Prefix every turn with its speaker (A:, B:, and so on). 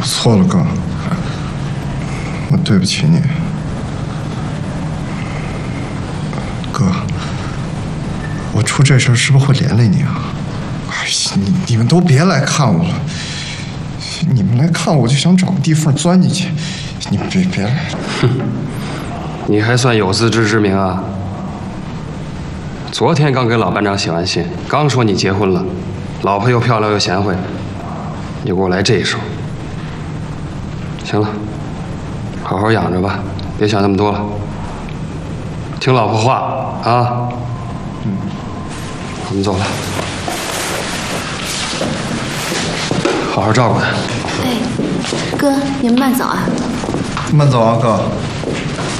A: 错了，哥，我对不起你。哥，我出这事儿是不是会连累你啊？哎呀，你们都别来看我了，你们来看我就想找个地缝钻进去，你们别来。
B: 哼，你还算有自知之明啊！昨天刚给老班长写完信，刚说你结婚了，老婆又漂亮又贤惠，你给我来这一手。行了，好好养着吧，别想那么多了，听老婆话啊。我们走了，好好照顾她。
C: 哎，哥，你们慢走啊。
A: 慢走啊，哥。